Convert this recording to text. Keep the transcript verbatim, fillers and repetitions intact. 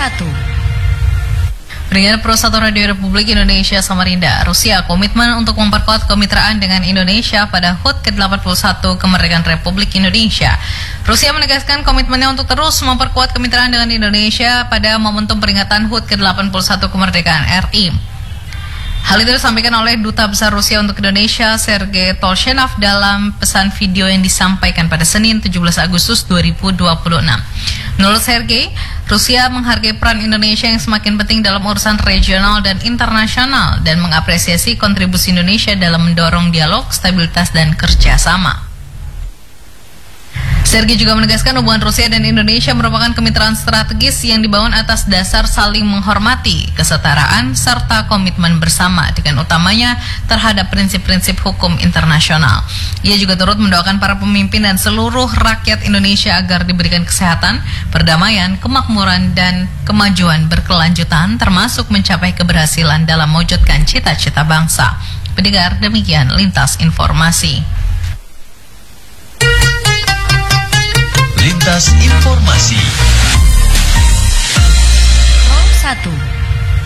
satu. Pendengar Pro satu Radio Republik Indonesia Samarinda, Rusia komitmen untuk memperkuat kemitraan dengan Indonesia pada H U T ke delapan puluh satu kemerdekaan Republik Indonesia. Rusia menegaskan komitmennya untuk terus memperkuat kemitraan dengan Indonesia pada momentum peringatan H U T ke delapan puluh satu kemerdekaan R I. Hal itu disampaikan oleh Duta Besar Rusia untuk Indonesia, Sergei Tolshenov, dalam pesan video yang disampaikan pada Senin tujuh belas Agustus dua ribu dua puluh enam. Menurut Sergei, Rusia menghargai peran Indonesia yang semakin penting dalam urusan regional dan internasional dan mengapresiasi kontribusi Indonesia dalam mendorong dialog, stabilitas, dan kerjasama. Sergei juga menegaskan hubungan Rusia dan Indonesia merupakan kemitraan strategis yang dibangun atas dasar saling menghormati, kesetaraan, serta komitmen bersama dengan utamanya terhadap prinsip-prinsip hukum internasional. Ia juga turut mendoakan para pemimpin dan seluruh rakyat Indonesia agar diberikan kesehatan, perdamaian, kemakmuran, dan kemajuan berkelanjutan, termasuk mencapai keberhasilan dalam mewujudkan cita-cita bangsa. Pendengar, demikian Lintas Informasi. Lintas Informasi. Pro satu.